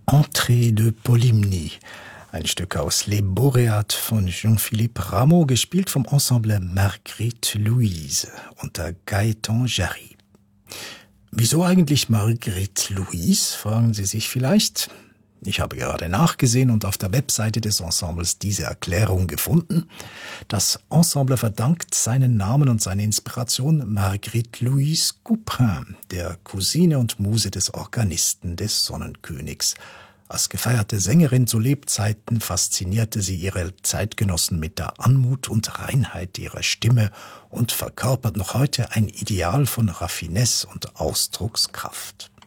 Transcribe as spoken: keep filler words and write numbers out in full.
Entrée de Polymnie, ein Stück aus Les Boréates von Jean-Philippe Rameau, gespielt vom Ensemble Marguerite Louise unter Gaëtan Jarry. Wieso eigentlich Marguerite Louise, fragen Sie sich vielleicht. Ich habe gerade nachgesehen und auf der Webseite des Ensembles diese Erklärung gefunden. Das Ensemble verdankt seinen Namen und seine Inspiration Marguerite Louise Couperin, der Cousine und Muse des Organisten des Sonnenkönigs. Als gefeierte Sängerin zu Lebzeiten faszinierte sie ihre Zeitgenossen mit der Anmut und Reinheit ihrer Stimme und verkörpert noch heute ein Ideal von Raffinesse und Ausdruckskraft.